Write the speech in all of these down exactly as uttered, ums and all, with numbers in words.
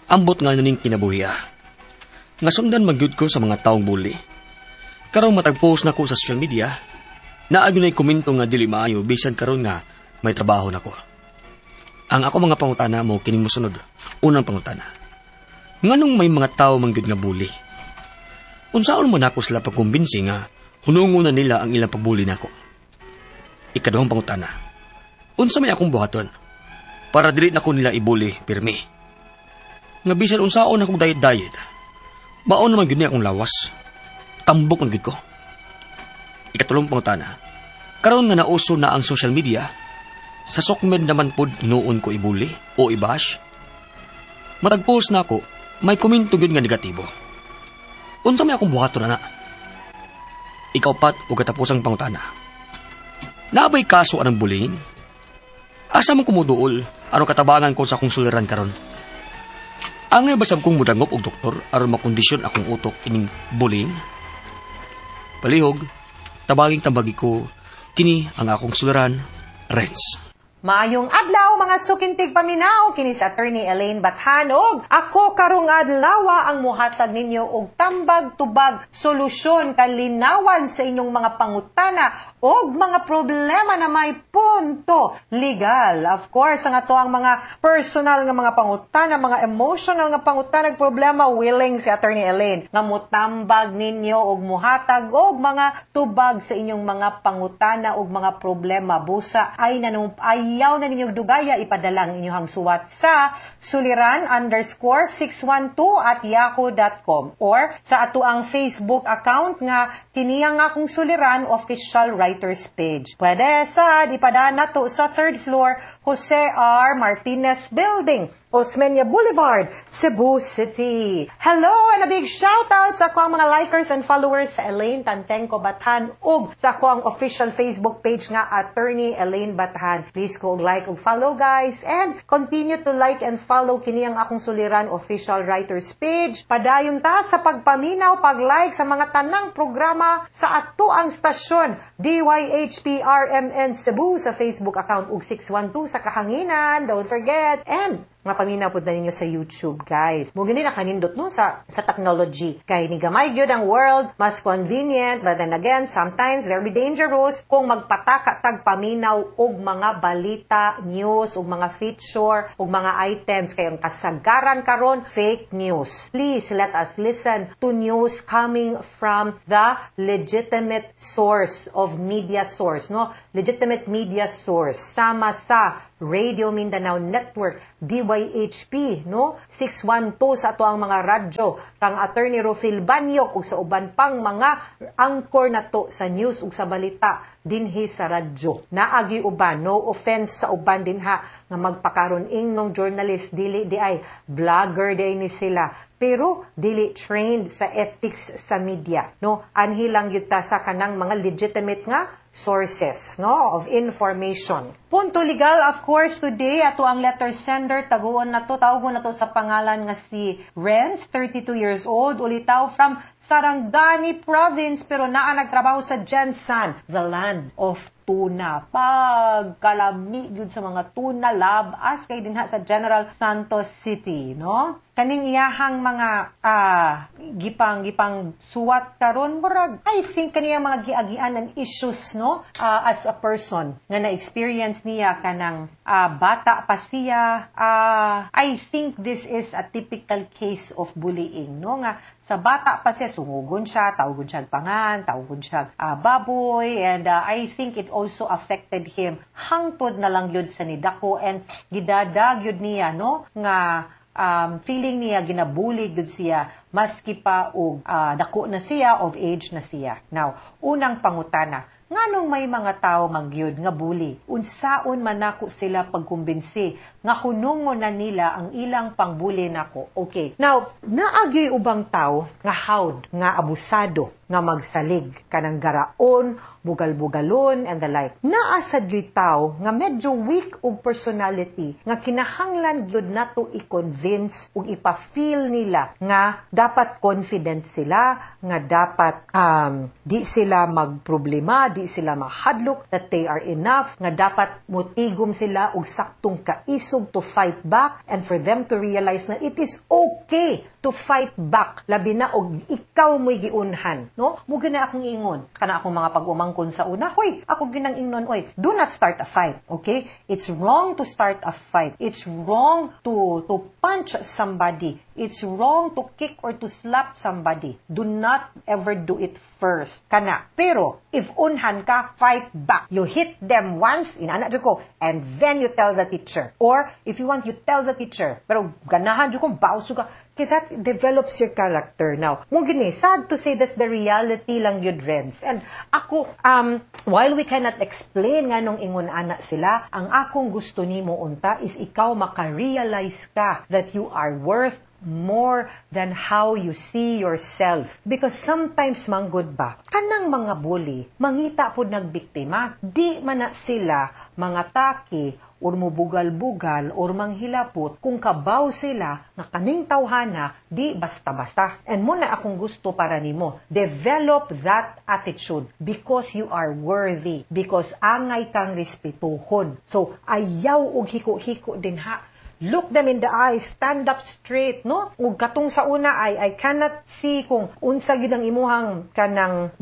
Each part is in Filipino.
Ambot nga nuning kinabuhi ah. Nga sundan magyud ko sa mga taong bully. Karong matag-post na ko sa social media, naagunay komento nga dili maayo bisan karon nga may trabaho nako. Ang ako mga pangutana mo kining mosunod. Unang pangutana. Nganong may mga tao mangyud nga bully? Unsaon man ako sila pagkumbinsi nga hunungo na nila ang ilang pagbuli nako. Ikaduhang pangutana. Unsa may akong buhaton para dili nako nila ibuli pirmi? Nga bisan unsaon akong diet-diet, baon naman gini akong lawas. Tambok ang gid ko. Ikatulong pangutana. Karon nga nauso na ang social media, sa sokmed naman pod noon ko ibuli o ibash. Matag-post na ako, may komento gid nga negatibo. Unsa may akong buhaton na na? Ikaw pat o katapusang pangutana. Nabay kaso anang bullying? Asa man kumuduol, ano katabangan ko sa akong suliran karon? Ang nabasab kong mudangop og doktor aron makondisyon akong utok ining bullying. Palihog, tabaging tambagi ko, kini ang akong suliran, Renz. Maayong adlaw mga sukintig paminaw, kini sa Attorney Elaine Bathanog. Ako karong adlaw ang muhatag ninyo og tambag tubag solusyon kalinawan sa inyong mga pangutana og mga problema na may punto legal. Of course, ang ato ang mga personal nga mga pangutana, mga emotional nga pangutana ug problema, willing si Attorney Elaine nga mutambag ninyo og muhatag og mga tubag sa inyong mga pangutana og mga problema. Busa ay nanum ay ayaw na ninyong dugaya, ipadala ang inyong suwat sa suliran underscore six one two at yahoo dot com or sa ato ang Facebook account nga kiniyang akong suliran official writers page. Pwede sa ipadala na to sa third floor Jose R. Martinez Building, Osmeña Boulevard, Cebu City. Hello and a big shout out sa ako ang mga likers and followers sa Elaine Tantengco Bathan ug sa ako ang official Facebook page nga Attorney Elaine Bathan. Please go like ug follow guys and continue to like and follow kini ang akong suliran official writers page. Padayon ta sa pagpaminaw, pag-like sa mga tanang programa sa ato ang stasyon D Y H P R M N Cebu sa Facebook account ug six one two sa kahanginan. Don't forget and mga paminaw po na ninyo sa YouTube, guys. Mugin din nakanindot no sa sa technology. Kay ni gamay gyud ang world, mas convenient, but then again, sometimes very dangerous kung magpataka tag paminaw og mga balita, news, og mga feature, og mga items kay ang kasagaran karon fake news. Please let us listen to news coming from the legitimate source of media source, no? Legitimate media source sama sa Radio Mindanao Network, D Y H P, no? six one two sa ato ang mga radyo, kang Attorney Rufil Banyok ug sa uban pang mga angkor nato sa news ug sa balita dinhi sa radyo. Naagi uban, no offense sa uban dinha nga magpakaron ingnon journalist, dili di ay vlogger di ni sila, pero dili trained sa ethics sa media, no? Anhilang yun ta sa kanang mga legitimate nga sources, no, of information. Punto legal, of course, today, ato ang letter sender, taguon na to, tawagon na to sa pangalan nga si Renz, thirty-two years old, ulitaw from Sarangani Province, pero naa nagtrabaho sa Jensan, the land of tuna. Pagkalami yun sa mga tuna lab, as kay dinha sa General Santos City, no? Kaning iyahang mga ah, gipang gipang suwat karon murag I think kaniyang mga giagian and issues, no, uh, as a person nga na-experience niya kanang uh, bata pa siya. uh, I think this is a typical case of bullying, no, nga sa bata pa siya sungugon siya, tawgon siya pangan, tawgon siya uh, baboy, and uh, I think it also affected him hangtod na lang yun sa nidako, and gidadag yun niya, no, nga Um, feeling niya ginabuli gud siya maski pa og uh, dako na siya, of age na siya. Now, unang pangutana, nganong may mga tao magyud nga bully? Unsaon man nako sila pagkumbinsi nga hunungon na nila ang ilang pangbuli nako? Okay. Now, naagi ubang tao nga hawd, nga abusado, nga magsalig kanang garaon, bugal-bugalon and the like. Naasad gyud tao nga medyo weak og personality nga kinahanglan gyud nato i-convince ug ipa-feel nila nga dapat confident sila, nga dapat um, di sila magproblema, di sila mahadlok, that they are enough, nga dapat motigom sila og saktong kaisog to fight back, and for them to realize na it is okay to fight back, labi na og ikaw mo'y giunhan, no? Mugi na akong ingon, kana akong mga pag-umangkon sa una, hoy, ako ginang ingnon, oy, do not start a fight, okay? It's wrong to start a fight. It's wrong to to punch somebody. It's wrong to kick or to slap somebody. Do not ever do it first. Kana. Pero, if unhan ka, fight back. You hit them once, inana dyan ko, and then you tell the teacher. Or, if you want, you tell the teacher. Pero, ganahan dyan ko, bauso ka. Kaya that develops your character. Now, mo gini, sad to say that's the reality lang yun, Renz. And ako, um, while we cannot explain nga nung ingon ana sila, ang akong gusto ni mo unta is ikaw maka-realize ka that you are worth more than how you see yourself. Because sometimes, manggod ba, kanang mga bully, mangita po nagbiktima, di man na sila mga taki, or mubugal-bugal, or manghilapot, kung kabaw sila, nga kaning tawhana, di basta-basta. And muna akong gusto para nimo, develop that attitude because you are worthy, because angay kang respetuhon. So, ayaw og hiko-hiko din ha. Look them in the eyes, stand up straight, no? Ug katong sa una ay I cannot see kung unsa gyud ang imuhang kanang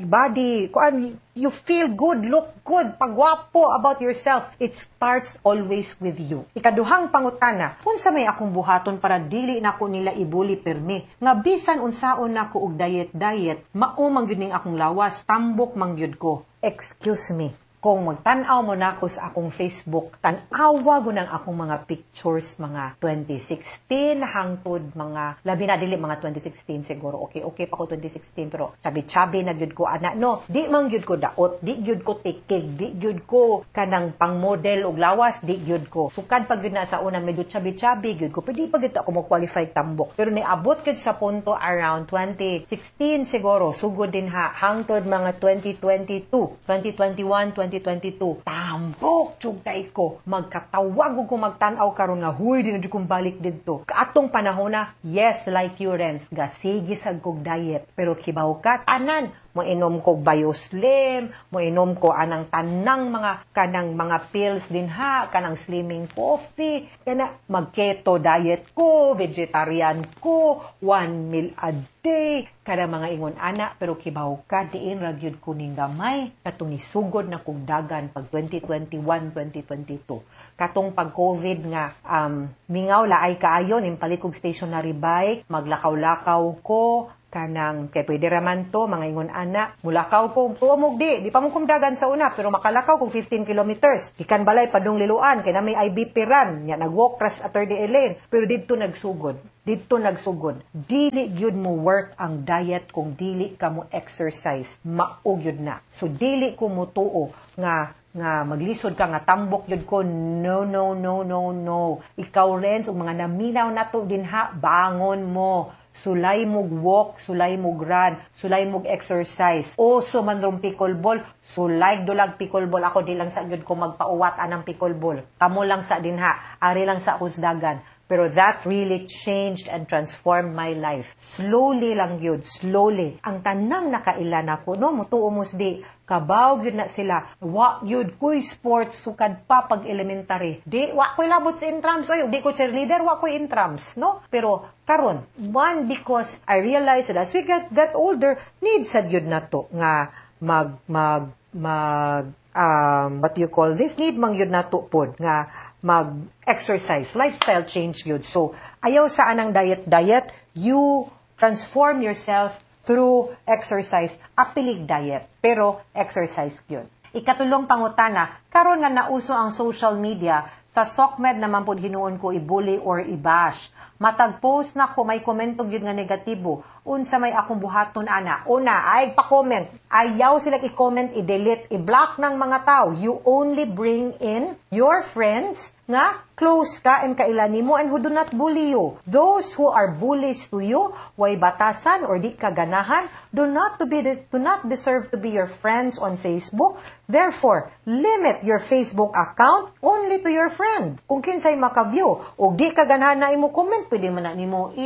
body, kuan you feel good, look good, pagwapo about yourself. It starts always with you. Ikaduhang pangutana, unsa may akong buhaton para dili nako nila ibuli permi? Nga bisan unsaon nako og diet-diet, mao man gyud ning akong lawas, tambok man gyud ko. Excuse me. Kung magtanaw mo na ako sa akong Facebook, tanawa ko ng akong mga pictures, mga twenty sixteen, hangtod mga, labi na dili mga twenty sixteen siguro, okay, okay pa ko twenty sixteen, pero chabi-chabi na gyud ko, ana, no, di man gyud ko daot, di gyud ko tikig, di gyud ko kanang pang-model og lawas, di gyud ko. Sukad pag gyud na sa una, medyo chabi-chabi gyud ko, pwede pa gyud ako mo-qualify tambok. Pero niabot gyud sa punto around twenty sixteen siguro, sugod din ha, hangtod mga twenty twenty-two, twenty twenty-one, twenty twenty-two, tambok, tsugtay ko. Magkatawag ko magtanaw karon nga, huy, di na kong balik dito. Kaatong panahon na, yes, like you, Renz, gasigi sa kog diet. Pero kibaw ka, tanan, mo inom ko Bioslim, mo inom ko anang tanang mga kanang mga pills din ha, kanang slimming coffee, kana mag-keto diet ko, vegetarian ko, one meal a day, kada mga ingon ana, pero kibaw ka, diin ragyod ko ning gamay, katong isugod na kong dagan pag twenty twenty-one, twenty twenty-two. Katong pag-COVID nga, um, mingaw laay kaayon, impalit kong stationary bike, maglakaw-lakaw ko, kanang kay pwede raman to mga ingon ana mulakaw ko tuomog di di pa mo kumdagan sa una pero makalakaw kog fifteen kilometers gikan balay padung liluan kay na may I B P run nya nagwalk cross Attorney Elaine pero didto nagsugod didto nagsugod dili gyud mo work ang diet kung dili ka mo exercise mao gyud na so dili ko mo tuo nga nga maglisod ka nga tambok yun ko no no no no no ikaw Renz ug mga naminaw nato din ha bangon mo sulay mog walk, sulay mog run, sulay mog exercise. O so man rong pickleball, sulay dulag pickleball. Ako di lang sa gyud ko magpauwat anang pickleball. Kamo lang sa dinha, ari lang sa kusdagan. Pero that really changed and transformed my life. Slowly lang yun, slowly. Ang tanang nakailan ako, no, mutuo mos di, kabaw yun na sila, wa yun, kuy sports, sukad pa pag elementary. Di, wa ko'y labot sa intrams, oy, di ko cheerleader, wa ko'y intrams, no? Pero, karon, one, because I realized that as we get, get older, needs sad yun na to, nga, mag, mag, mag, um, what you call this, need mang yun na to pod, nga, mag-exercise, lifestyle change yun. So, ayaw sa anang diet-diet, you transform yourself through exercise, apilig diet, pero exercise yun. Ikatulong pangutana, karon nga nauso ang social media, sa SOCMED naman po hinuon ko i-bully or i-bash. Matag post na ko may komentog yun nga negatibo. Unsa may akong buhaton ana. Una, ay pa-comment. Ayaw sila i-comment, i-delete, i-block ng mga tao. You only bring in your friends nga close ka and kailani mo and who do not bully you. Those who are bullies to you, way batasan or di kaganahan, do not to be do not deserve to be your friends on Facebook. Therefore, limit your Facebook account only to your friends. Kung kinsay maka-view o di kaganahan na imo comment, pwede man na nimo i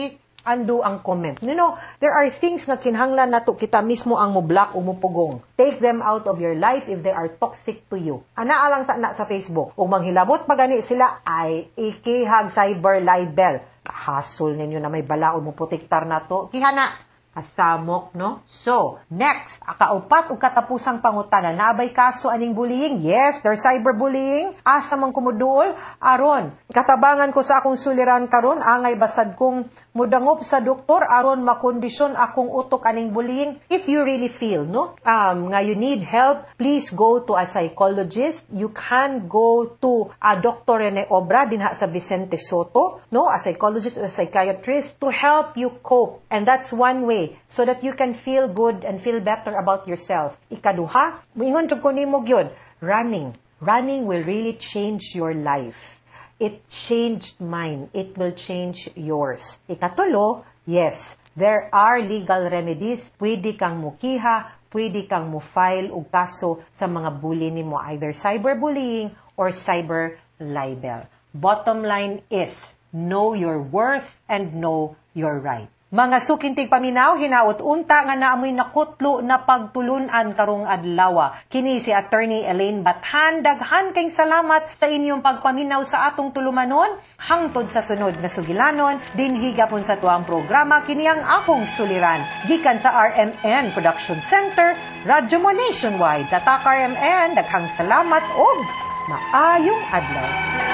undo ang comment. You know, there are things nga kinahanglan nato kita mismo ang mo block o mo pugong. Take them out of your life if they are toxic to you. Ana alang sa na sa Facebook. Ug manghilabot pa gani sila ay ikihag cyber libel. Hasol ninyo na may balaod mo protektar nato. Kihana kasamok, no? So, next, akaupat ug katapusang pangutana, naabay kaso aning bullying? Yes, there's cyberbullying. Asa man kumuduol? Aron, katabangan ko sa akong suliran karon, angay basad kong mudangop sa doktor aron makondisyon akong utok aning bullying. If you really feel, no, um, nga you need help, please go to a psychologist. You can go to a Doctor Rene Obra dinha sa Vicente Soto, no, a psychologist or a psychiatrist to help you cope. And that's one way so that you can feel good and feel better about yourself. Ikaduha, ingon jud ko nimo gyud, running. Running will really change your life. It changed mine. It will change yours. Ikatulo, yes, there are legal remedies. Pwede kang mukiha, pwede kang mo-file og kaso sa mga bully nimo, either cyberbullying or cyber libel. Bottom line is, know your worth and know your right. Mga sukintig paminaw, hinaot unta nga naamoy nakutlo na pagtulunan karong adlaw. Kini si Attorney Elaine Bathan. Daghan kayong salamat sa inyong pagpaminaw sa atong tulumanon. Hangtod sa sunod nga sugilanon, dinhi gapon sa tuang programa kini ang akong suliran. Gikan sa R M N Production Center, Radyo Mo Nationwide. Tatak R M N, daghang salamat og maayong adlaw.